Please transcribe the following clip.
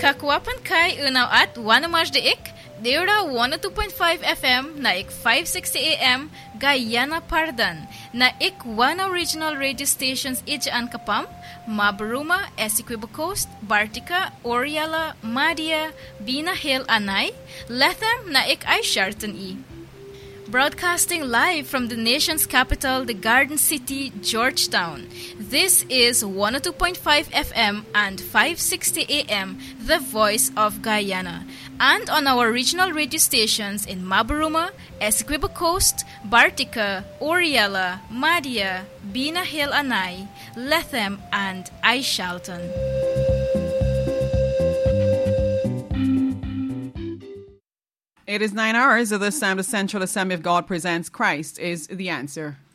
Kakwapan kai unaw at wanamaj de ik, Deura 102.5 FM na ik 560 AM Guyana Pardan na ik one original radio stations ijaan kapam Mabaruma, Essequibo Coast, Bartica, Oriala, Madia, Bina Hill Anay, Lethem na ik ay Sharton E. Broadcasting live from the nation's capital, the Garden City, Georgetown. This is 102.5 FM and 560 AM, the voice of Guyana. And on our regional radio stations in Mabaruma, Essequibo Coast, Bartica, Oriala, Madia, Bina Hill Anay, Lethem, and Aishalton. It is 9 hours of this time. The Central Assembly of God presents Christ is the Answer.